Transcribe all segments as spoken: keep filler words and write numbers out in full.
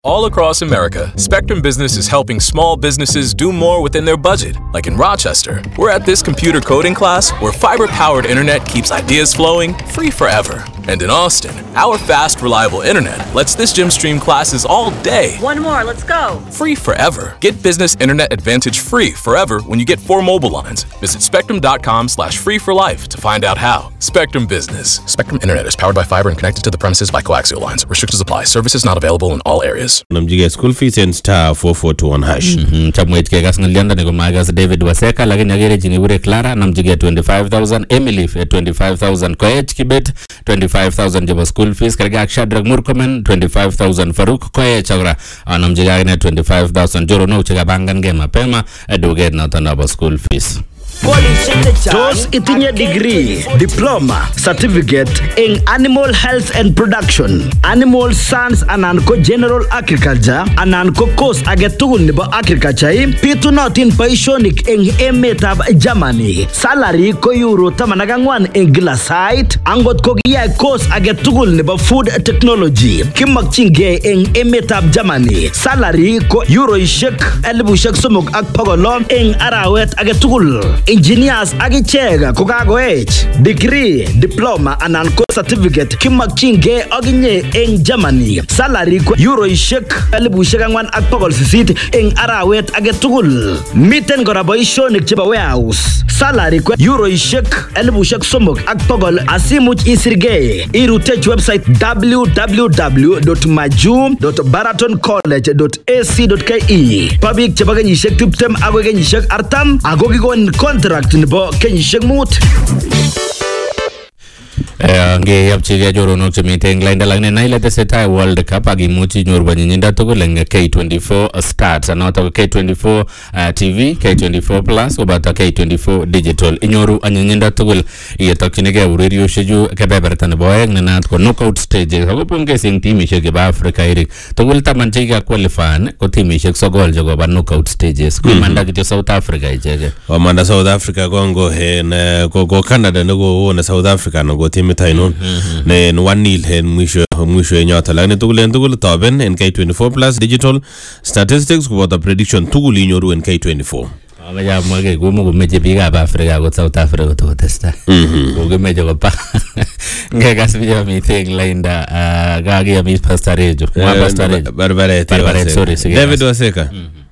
All across America, Spectrum Business is helping small businesses do more within their budget. Like in Rochester, we're at this computer coding class where fiber-powered internet keeps ideas flowing free forever. And in Austin, our fast, reliable internet lets this gym stream classes all day. One more, let's go. Free forever. Get Business Internet Advantage free forever when you get four mobile lines. Visit spectrum.com slash free for life to find out how. Spectrum Business. Spectrum Internet is powered by fiber and connected to the premises by coaxial lines. Restrictions apply. Services not available in all areas. Namjige school fees and star four four two one hash. Chamwet ke gas ngalianda ni kumagas David Waseka lakini agere jini ure Clara namjige twenty-five thousand, Emily twenty-five thousand, Koech Kibet twenty-five thousand jabo school fees, Karga Shadrag Murkomen twenty-five thousand, Faruk Koech agra namjige agene twenty-five thousand, Joro no chega bangan ge mapema eduge na tanaba school fees. Tos itinye degree, diploma, certificate in animal health and production, animal science anan ko general agriculture anan ko course agetugul nebo agriculture pitunotin boisionik eng emetab Germany. Salary ko euro taman ak ang'wan eng kila sait. Angot ko kiyai course agetugul nebo food technology kimakchingei eng emetab Germany. Salary ko euroishek elibushek somok ak pokol eng arawet agetugul. Engineers agichega kukagoech degree, diploma anan ko certificate kimakchingei aginye eng Germany. Salary ko euroishek elibushek ang'wan ak pokol sisit eng arawet agetugul. Miten kora boisionik chebo warehouse. Salary ko euroishek elibushek somok ak pokol. Asimuch isirgei irutech website w w w dot maju dot baraton college dot a c dot k e. Pabik chebo kenyishek tiptem agoi kenyishek artam ago kikon contract nebo kenyishek mut. Nge yapchige joronok chemiten lainda langne naile tesetai World Cup agimuchi nyoru banyinda tugul eng K twenty-four Start anoto K twenty-four uh, T V, K twenty-four Plus obata K twenty-four Digital inyoru anyinda tugul yetokchinige ureriosheju kebeberta nebo oeng nenat ko knockout stage akopongezi sing timishek chebo Africa irik tugul taman cheka qualify ko timishek sogol cheko ba knockout stages kumanda kityo South Africa ichege Wamanda South Africa kongo hen ko ko Canada nego wona South Africa nego team tainon ne one nil hen mwisho mwisho yenyota lakini tugul en tugul toben en K twenty-four Plus Digital statistics kubota prediction tugul inyoru en K twenty-four. Amaya mwage gumu kumeje biga ba Africa ko South Africa to testa. Mhm. Kumeje ko pa. Ngeka sibya meeting linda gagi ya Miss Pastarejo. Mwa Pastarejo. Barbara Barbara sorry. David Waseka.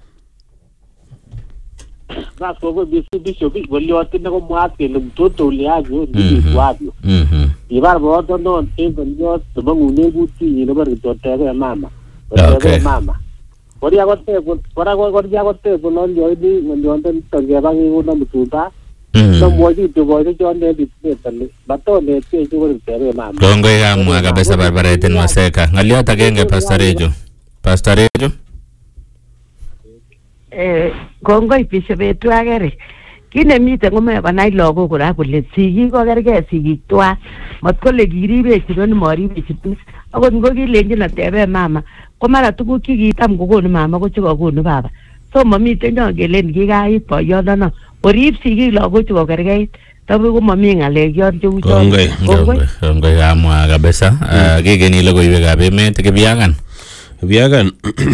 Na sogo bisi bisi bi boli watina ko muat ke lum to to liajo di wabio. Mhm. Ibar bo to no te boli to bangune buti ni no bar to te mama. Okay. Mama. Kori agote kora kori agote bolon yo di ngonde to ge bangi una mututa. No moji to boy to ne di tele. Bato ne te jo te mama. Dongo ya mwa kabisa Barbara ten Waseka. Ngalia tagenge Pastarejo. Pastarejo. Eh kongoi pishe betu agere kine mite ngome banai logo kora kole sigik ko kerge sigik twa matkole kiribe chidoni maribe chitu akot ngo kilenji na tebe mama ko mara tuguk kikitam kokonu mama ko chikokonu baba so mamite nyongelen kikait boyodono orib sigik logo chiko kergeit tabu ko mami ngalek yon cheu chon Kongoi kongoi amwa kabisa kigeni logoiwekab emet kebiagan Biagan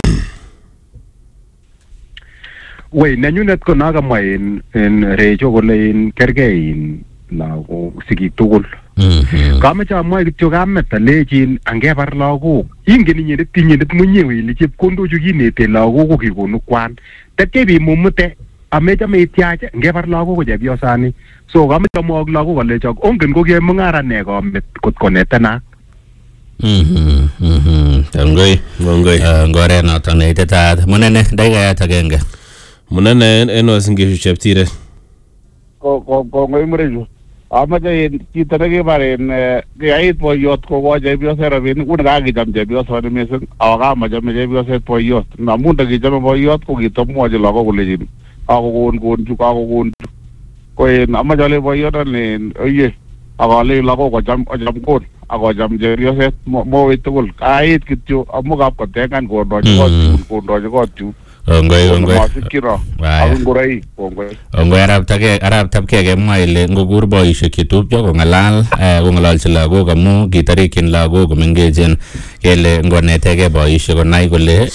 Wei nenyunet ko nakamwa en en rejo kole en kergei in lago sigik tugul. Mhm. Kameche amwa kityo kamet alejin angebar lagok. Ingen inyendet tinyendet mwenyewe ile chepkondochu kinete lagok ko kikonu kwan. Tetye bi mumute amechame ityache ngebar lagok ko chepyosani. So kameche amwa ak lagok alecho ongen ko ke mung'ara ne kamet kot konetena. Mhm. Mhm. Tangoi. Kongoi. Ngore noton neitetat munene daikayat agenge. Munene en wasingishu cheptire. Ko ko ko ngoimreju. Amache chito nekibaren kiyait boyot kokochi chepyoset rabinik uni kakicham chepyosani mising ako kamachame chepyoset boyot amun ndakichame boyot ko kitamwochi lagok kolejin kakokon kon chu kakokon chu ko en amache ale boyotani oye akale lagok kocham kocham kon akocham chepyoset mowei tugul kait kityo amu kapkotengan kondochi kot chun kondochi kot chun Ongoi ongoi. Masikiro. Ak ngoroik kongoi. Ongoi arap take arap tapke kemwa ile ngokur boisiek chetupcho kongalal kongololchi lagok amu kitarikyin lagok komengechen kele ngonetege boisiek konai kole